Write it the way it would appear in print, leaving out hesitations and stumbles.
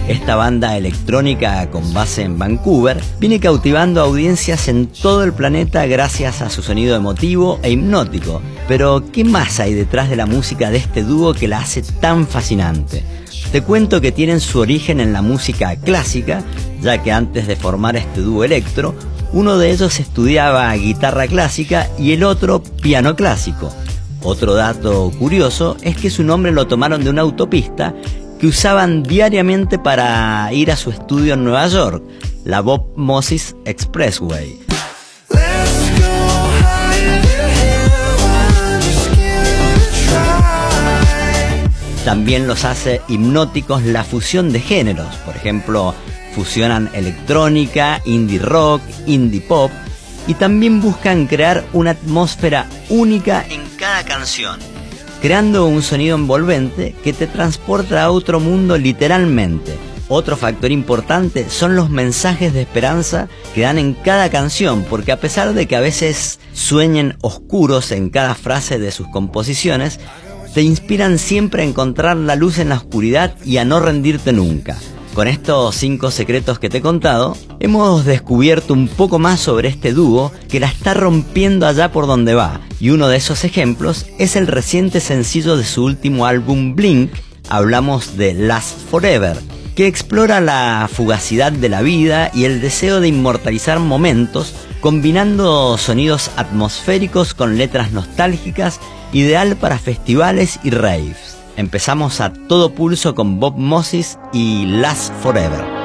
esta banda electrónica con base en Vancouver viene cautivando audiencias en todo el planeta gracias a su sonido emotivo e hipnótico. Pero, ¿qué más hay detrás de la música de este dúo que la hace tan fascinante? Te cuento que tienen su origen en la música clásica, ya que antes de formar este dúo electro, uno de ellos estudiaba guitarra clásica y el otro piano clásico. Otro dato curioso es que su nombre lo tomaron de una autopista que usaban diariamente para ir a su estudio en Nueva York, la Bob Moses Expressway. También los hace hipnóticos la fusión de géneros. Por ejemplo, fusionan electrónica, indie rock, indie pop, y también buscan crear una atmósfera única en cada canción, creando un sonido envolvente que te transporta a otro mundo literalmente. Otro factor importante son los mensajes de esperanza que dan en cada canción, porque a pesar de que a veces sueñen oscuros en cada frase de sus composiciones, te inspiran siempre a encontrar la luz en la oscuridad y a no rendirte nunca. Con estos 5 secretos que te he contado, hemos descubierto un poco más sobre este dúo que la está rompiendo allá por donde va. Y uno de esos ejemplos es el reciente sencillo de su último álbum Blink. Hablamos de Last Forever, que explora la fugacidad de la vida y el deseo de inmortalizar momentos, combinando sonidos atmosféricos con letras nostálgicas, ideal para festivales y raves. Empezamos a todo pulso con Bob Moses y Last Forever.